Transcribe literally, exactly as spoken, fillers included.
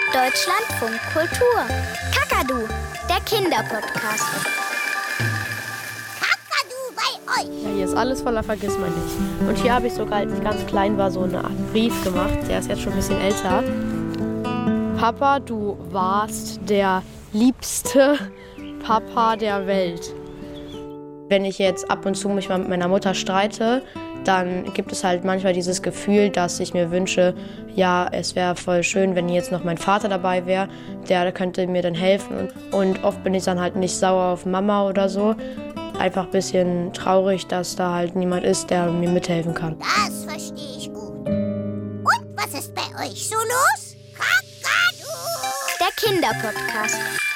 Deutschlandfunk Kultur. Kakadu, der Kinderpodcast. Kakadu bei euch. Ja, hier ist alles voller Vergissmeinnicht. Und hier habe ich sogar, als ich ganz klein war, so eine Art Brief gemacht. Der ist jetzt schon ein bisschen älter. Papa, du warst der liebste Papa der Welt. Wenn ich jetzt ab und zu mich mal mit meiner Mutter streite, dann gibt es halt manchmal dieses Gefühl, dass ich mir wünsche, ja, es wäre voll schön, wenn jetzt noch mein Vater dabei wäre, der könnte mir dann helfen. Und oft bin ich dann halt nicht sauer auf Mama oder so. Einfach ein bisschen traurig, dass da halt niemand ist, der mir mithelfen kann. Das verstehe ich gut. Und was ist bei euch so los? Kakadu! Der Kinderpodcast.